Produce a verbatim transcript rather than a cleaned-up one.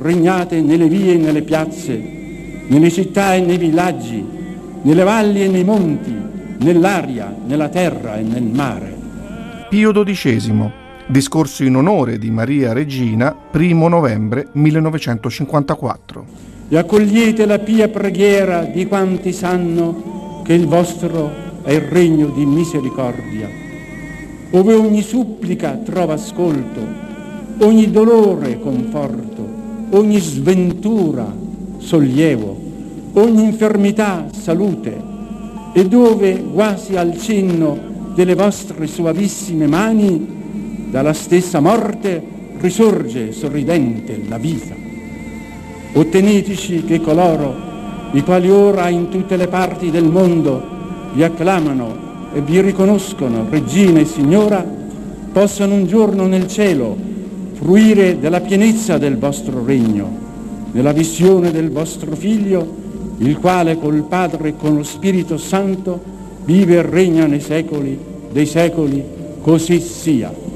regnate nelle vie e nelle piazze, nelle città e nei villaggi, nelle valli e nei monti, nell'aria, nella terra e nel mare. Pio dodicesimo. Discorso in onore di Maria Regina, primo novembre millenovecentocinquantaquattro. E accogliete la pia preghiera di quanti sanno che il vostro è il regno di misericordia, ove ogni supplica trova ascolto, ogni dolore conforto, ogni sventura sollievo, ogni infermità salute, e dove quasi al cenno delle vostre suavissime mani dalla stessa morte risorge sorridente la vita. Otteneteci che coloro i quali ora in tutte le parti del mondo vi acclamano e vi riconoscono Regina e Signora, possano un giorno nel cielo fruire della pienezza del vostro regno, nella visione del vostro Figlio, il quale col Padre e con lo Spirito Santo vive e regna nei secoli dei secoli, così sia.